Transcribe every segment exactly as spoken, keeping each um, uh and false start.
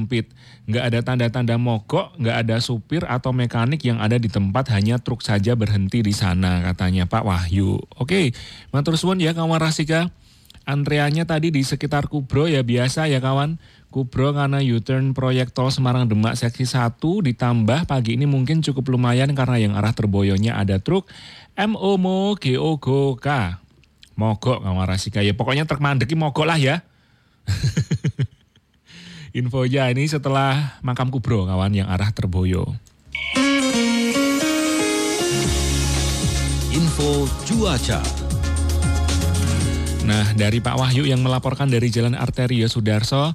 sempit. Nggak ada tanda-tanda mogok, nggak ada supir atau mekanik yang ada di tempat, hanya truk saja berhenti di sana, katanya Pak Wahyu. Oke, matur suwun ya kawan Rasika. Antreannya tadi di sekitar Kubro ya biasa ya kawan. Kubro karena U-turn proyek tol Semarang Demak seksi satu ditambah pagi ini mungkin cukup lumayan karena yang arah Terboyonya ada truk M O M O G O G O K. Mogok kawan Rasika ya, pokoknya truk mandeki mogok lah ya. Infonya ini setelah makam Kubro kawan yang arah Terboyo. Info cuaca. Nah, dari Pak Wahyu yang melaporkan dari Jalan Arterio Sudarso,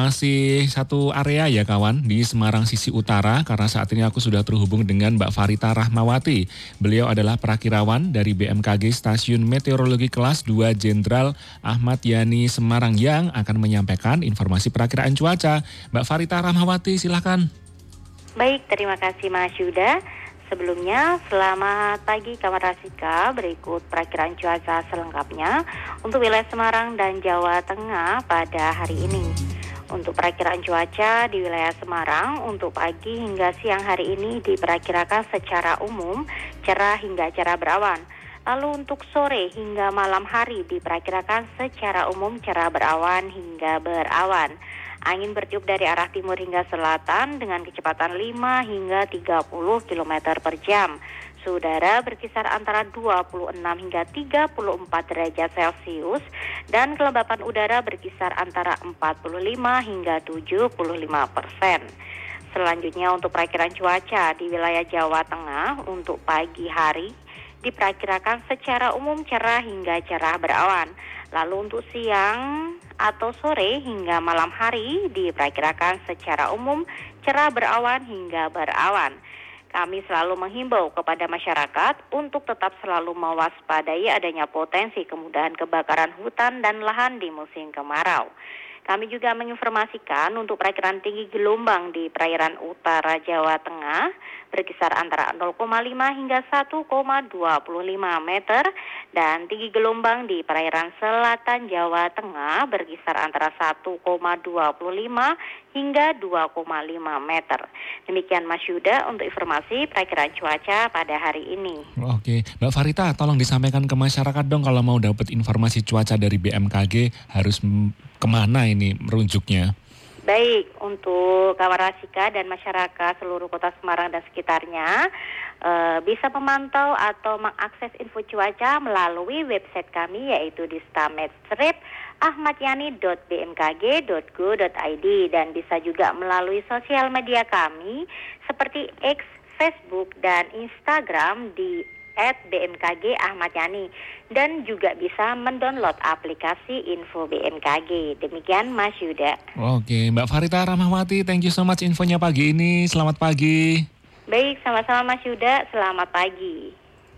masih satu area ya kawan, di Semarang sisi utara, karena saat ini aku sudah terhubung dengan Mbak Farita Rahmawati. Beliau adalah perakirawan dari B M K G Stasiun Meteorologi Kelas dua Jenderal Ahmad Yani Semarang yang akan menyampaikan informasi perakiraan cuaca. Mbak Farita Rahmawati, silakan. Baik, terima kasih Mas Yuda. Sebelumnya, selamat pagi kawan Rasika, berikut perakiraan cuaca selengkapnya untuk wilayah Semarang dan Jawa Tengah pada hari ini. Untuk perakiraan cuaca di wilayah Semarang, untuk pagi hingga siang hari ini diperkirakan secara umum cerah hingga cerah berawan. Lalu untuk sore hingga malam hari diperkirakan secara umum cerah berawan hingga berawan. Angin bertiup dari arah timur hingga selatan dengan kecepatan lima hingga tiga puluh kilometer per jam. Suhu udara berkisar antara dua puluh enam hingga tiga puluh empat derajat Celcius dan kelembapan udara berkisar antara empat puluh lima hingga tujuh puluh lima persen. Selanjutnya untuk perakiraan cuaca di wilayah Jawa Tengah untuk pagi hari diperkirakan secara umum cerah hingga cerah berawan. Lalu untuk siang atau sore hingga malam hari diperkirakan secara umum cerah berawan hingga berawan. Kami selalu menghimbau kepada masyarakat untuk tetap selalu mewaspadai adanya potensi kemudahan kebakaran hutan dan lahan di musim kemarau. Kami juga menginformasikan untuk perakiraan tinggi gelombang di perairan utara Jawa Tengah berkisar antara nol koma lima hingga satu koma dua lima meter dan tinggi gelombang di perairan selatan Jawa Tengah berkisar antara satu koma dua lima hingga dua koma lima meter. Demikian Mas Yuda untuk informasi perakiraan cuaca pada hari ini. Oke, Mbak Farita, tolong disampaikan ke masyarakat dong kalau mau dapat informasi cuaca dari B M K G harus kemana ini merunjuknya? Baik, untuk kawan Rasika dan masyarakat seluruh kota Semarang dan sekitarnya e, bisa memantau atau mengakses info cuaca melalui website kami yaitu di stamed strip ahmadyani dot b m k g dot go dot i d dan bisa juga melalui sosial media kami seperti X, Facebook, dan Instagram di at B M K G Ahmad Yani dan juga bisa mendownload aplikasi Info B M K G. Demikian Mas Yuda. Oke, Mbak Farita Rahmawati, thank you so much infonya pagi ini. Selamat pagi. Baik, sama-sama Mas Yuda. Selamat pagi.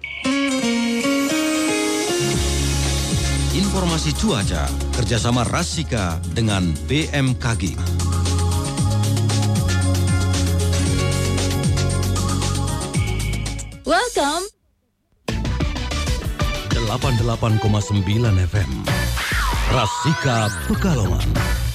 Informasi cuaca kerjasama Rasika dengan B M K G. Welcome. delapan puluh delapan koma sembilan F M Rasika Pekalongan.